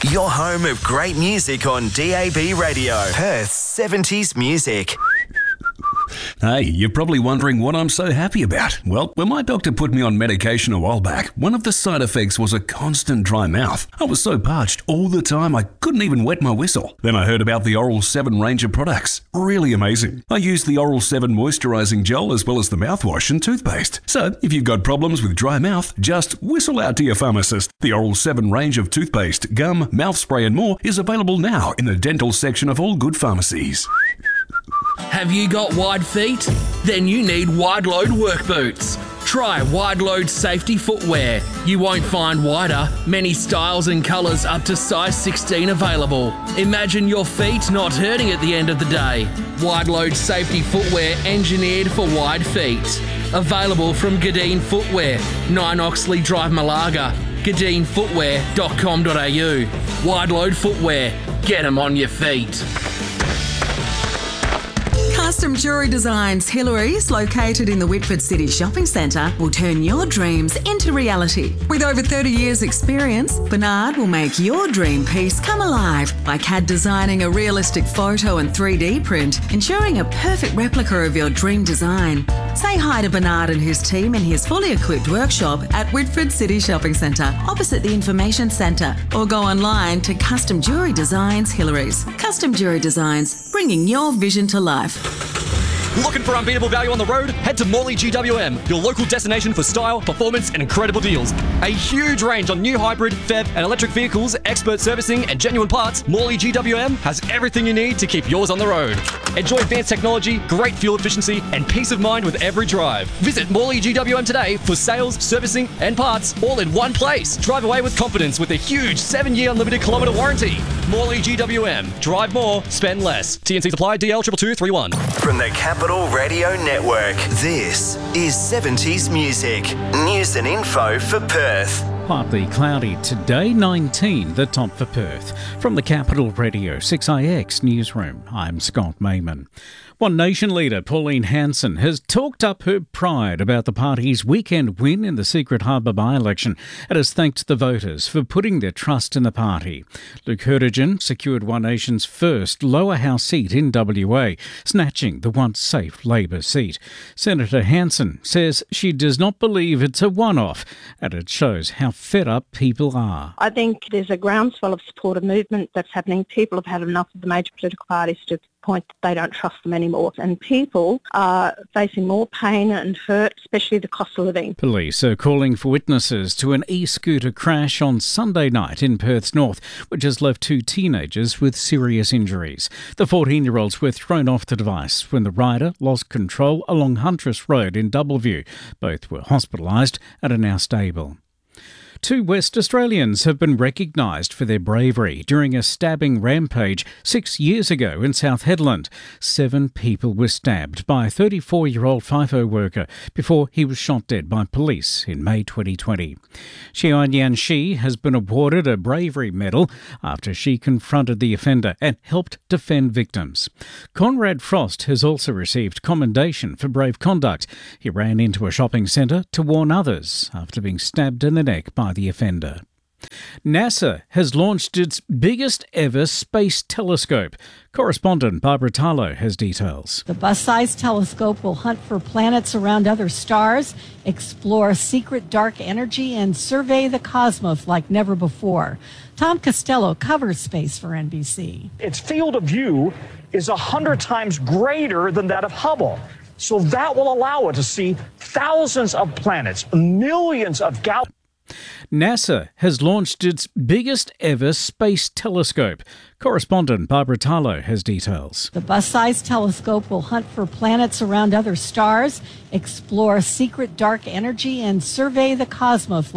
Your home of great music on DAB Radio. Perth's 70s music. Hey, you're probably wondering what I'm so happy about. Well, when my doctor put me on medication a while back, one of the side effects was a constant dry mouth. I was so parched all the time I couldn't even wet my whistle. Then I heard about the Oral 7 range of products. Really amazing. I used the Oral 7 moisturising gel as well as the mouthwash and toothpaste. So, if you've got problems with dry mouth, just whistle out to your pharmacist. The Oral 7 range of toothpaste, gum, mouth spray and more is available now in the dental section of all good pharmacies. Have you got wide feet? Then you need Wide Load work boots. Try Wide Load safety footwear. You won't find wider, many styles and colours up to size 16 available. Imagine your feet not hurting at the end of the day. Wide Load safety footwear engineered for wide feet. Available from Gadeen Footwear, 9 Oxley Drive, Malaga. GadeenFootwear.com.au. Wide Load footwear. Get 'em on your feet. Custom Jewellery Designs Hillary's, located in the Whitford City Shopping Centre, will turn your dreams into reality. With over 30 years' experience, Bernard will make your dream piece come alive by CAD designing a realistic photo and 3D print, ensuring a perfect replica of your dream design. Say hi to Bernard and his team in his fully equipped workshop at Whitford City Shopping Centre, opposite the Information Centre, or go online to Custom Jewellery Designs Hillary's. Custom Jewellery Designs, bringing your vision to life. Looking for unbeatable value on the road? Head to Morley GWM, your local destination for style, performance and incredible deals. A huge range on new hybrid, PHEV and electric vehicles, expert servicing and genuine parts. Morley GWM has everything you need to keep yours on the road. Enjoy advanced technology, great fuel efficiency and peace of mind with every drive. Visit Morley GWM today for sales, servicing and parts all in one place. Drive away with confidence with a huge 7-year unlimited kilometre warranty. Morley GWM. Drive more, spend less. TNC supply DL 22231. From the Capital Radio Network, this is 70s music. News and info for Perth. Partly cloudy today, 19 the top for Perth. From the Capital Radio 6IX newsroom, I'm Scott Mayman. One Nation leader, Pauline Hanson, has talked up her pride about the party's weekend win in the Secret Harbour by-election and has thanked the voters for putting their trust in the party. Luke Hurtigan secured One Nation's first lower house seat in WA, snatching the once safe Labor seat. Senator Hanson says she does not believe it's a one-off, and it shows how fed up people are. I think there's a groundswell of supportive movement that's happening. People have had enough of the major political parties to the point that they don't trust them anymore. And people are facing more pain and hurt, especially the cost of living. Police are calling for witnesses to an e-scooter crash on Sunday night in Perth's north, which has left 2 teenagers with serious injuries. The 14-year-olds were thrown off the device when the rider lost control along Huntress Road in Doubleview. Both were hospitalised and are now stable. 2 West Australians have been recognised for their bravery during a stabbing rampage 6 years ago in South Hedland. 7 people were stabbed by a 34-year-old FIFO worker before he was shot dead by police in May 2020. Xian Yan Shi has been awarded a bravery medal after she confronted the offender and helped defend victims. Conrad Frost has also received commendation for brave conduct. He ran into a shopping centre to warn others after being stabbed in the neck by the offender. NASA has launched its biggest ever space telescope. Correspondent Barbara Tarlow has details. The bus-sized telescope will hunt for planets around other stars, explore secret dark energy, and survey the cosmos like never before. Tom Costello covers space for NBC. Its field of view is 100 times greater than that of Hubble. So that will allow it to see thousands of planets, millions of galaxies. NASA has launched its biggest ever space telescope. Correspondent Barbara Tarlow has details. The bus-sized telescope will hunt for planets around other stars, explore secret dark energy, and survey the cosmos